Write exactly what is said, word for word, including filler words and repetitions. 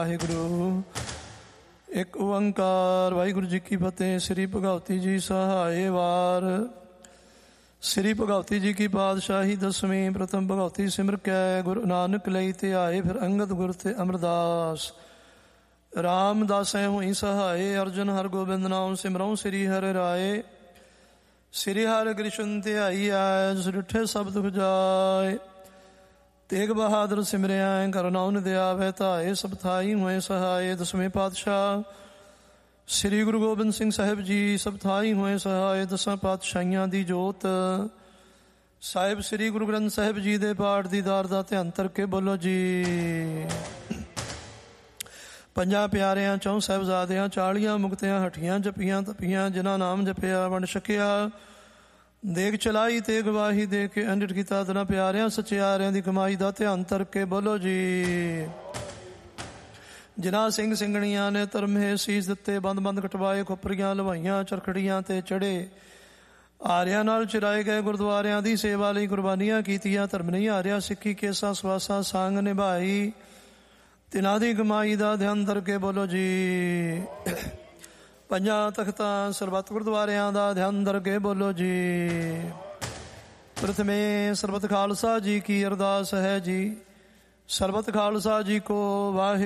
ਵਾਹਿਗੁਰੂ ਇੱਕ ਓੰਕਾਰ। ਵਾਹਿਗੁਰੂ ਜੀ ਕੀ ਫਤਿਹ। ਸ੍ਰੀ ਭਗਵਤੀ ਜੀ ਸਹਾਏ ਵਾਰ। ਸ੍ਰੀ ਭਗਵਤੀ ਜੀ ਕੀ ਪਾਤਸ਼ਾਹੀ ਦਸਵੀਂ। ਪ੍ਰਥਮ ਭਗਵਤੀ ਸਿਮਰ ਕੈ ਗੁਰੂ ਨਾਨਕ ਲਈ ਤੇ ਆਏ, ਫਿਰ ਅੰਗਦ ਗੁਰ ਤੇ ਅਮਰਦਾਸ। ਰਾਮਦਾਸੈ ਹੋਈ ਸਹਾਏ, ਅਰਜਨ ਹਰ ਗੋਬਿੰਦ ਨਾਮ ਸਿਮਰਉ ਸ੍ਰੀ ਹਰਿ ਰਾਏ। ਸ੍ਰੀ ਹਰਿ ਕ੍ਰਿਸ਼ਨ ਧਿਆਈ ਆਇ, ਜਿਸ ਡਿਠੇ ਸਭ ਦੁਖ ਜਾਏ। ਤੇਗ ਬਹਾਦਰ ਸਿਮਰਿਆ ਕਰ ਨਾਉਨ ਦਿਆਵੈ ਧਾਏ, ਸਭ ਥਾਈ ਹੋਏ ਸਹਾਏ। ਦਸਵੇਂ ਪਾਤਸ਼ਾਹ ਸ੍ਰੀ ਗੁਰੂ ਗੋਬਿੰਦ ਸਿੰਘ ਸਾਹਿਬ ਜੀ ਸਭ ਥਾਈ ਹੋਏ ਸਹਾਏ। ਦਸਾਂ ਪਾਤਸ਼ਾਹੀਆਂ ਦੀ ਜੋਤ ਸਾਹਿਬ ਸ੍ਰੀ ਗੁਰੂ ਗ੍ਰੰਥ ਸਾਹਿਬ ਜੀ ਦੇ ਪਾਠ ਦੀ ਦਾਰ ਦਾ ਧਿਆਨ ਧਰ ਕੇ ਬੋਲੋ ਜੀ। ਪੰਜਾਂ ਪਿਆਰਿਆਂ ਚੌਂ ਸਾਹਿਬਜ਼ਾਦਿਆਂ ਚਾਲੀਆਂ ਮੁਕਤਿਆਂ ਹੱਠੀਆਂ ਜਪੀਆਂ ਤਪੀਆਂ, ਜਿਨ੍ਹਾਂ ਨਾਮ ਜਪਿਆ ਵੰਡ ਛਕਿਆ। ਦੇਖ ਚਲਾਈ ਤੇ ਗਵਾਹੀ ਦੇ ਕੇ ਅੰਡਿਟ ਕੀਤਾ, ਤਨਾ ਪਿਆਰਿਆਂ ਸਚਿਆਰਿਆਂ ਦੀ ਕਮਾਈ ਦਾ ਧਿਆਨ ਧਰ ਕੇ ਬੋਲੋ ਜੀ। ਜਿਨ੍ਹਾਂ ਸਿੰਘ ਸਿੰਘਣੀਆਂ ਨੇ ਧਰਮੇ ਸੀਸ ਦਿੱਤੇ, ਬੰਦ ਬੰਦ ਕਟਵਾਏ, ਖੋਪਰੀਆਂ ਲਵਾਈਆਂ, ਚਰਖੜੀਆਂ ਤੇ ਚੜੇ, ਆਰਿਆਂ ਨਾਲ ਚਿਰਾਏ ਗਏ ਗੁਰਦੁਆਰਿਆਂ ਦੀ ਸੇਵਾ ਲਈ ਕੁਰਬਾਨੀਆਂ ਕੀਤੀਆਂ। ਧਰਮ ਨਹੀਂ ਹਾਰਿਆ, ਸਿੱਖੀ ਕੇਸਾਂ ਸਵਾਸਾਂ ਸੰਗ ਨਿਭਾਈ, ਤਿਨਾਂ ਦੀ ਕਮਾਈ ਦਾ ਧਿਆਨ ਧਰ ਕੇ ਬੋਲੋ ਜੀ। ਪੰਜਾਂ ਤਖਤਾਂ ਸਰਬੱਤ ਗੁਰਦੁਆਰਿਆਂ ਦਾ ਧਿਆਨ ਧਰ ਕੇ ਬੋਲੋ ਜੀ। ਪ੍ਰਥਮੇ ਸਰਬੱਤ ਖਾਲਸਾ ਜੀ ਕੀ ਅਰਦਾਸ ਹੈ ਜੀ। ਸਰਬੱਤ ਖਾਲਸਾ ਜੀ ਕੋ ਵਾਹਿਗੁਰੂ।